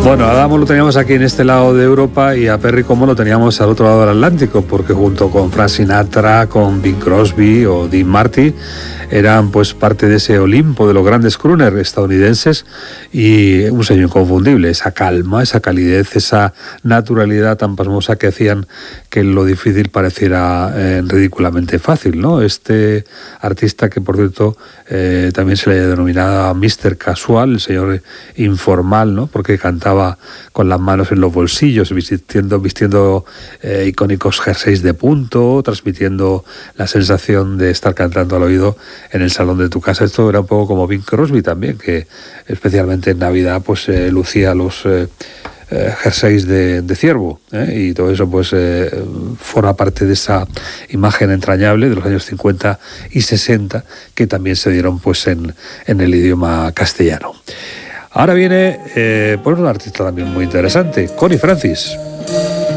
Bueno, a Adamo lo teníamos aquí en este lado de Europa y a Perry Como lo teníamos al otro lado del Atlántico, porque junto con Frank Sinatra, con Bing Crosby o Dean Martin eran pues parte de ese Olimpo de los grandes crooners estadounidenses, y un sello inconfundible, esa calma, esa calidez, esa naturalidad tan pasmosa que hacían que lo difícil pareciera ridículamente fácil, ¿no? Este artista que, por cierto, también se le denominaba Mr. Casual, el señor informal, ¿no? Porque cantaba con las manos en los bolsillos, vistiendo icónicos jerseys de punto, transmitiendo la sensación de estar cantando al oído en el salón de tu casa. Esto era un poco como Bing Crosby también, que especialmente en Navidad pues lucía los jerseys de ciervo, y todo eso pues forma parte de esa imagen entrañable de los años 50 y 60 que también se dieron pues en el idioma castellano. Ahora viene pues un artista también muy interesante, Connie Francis.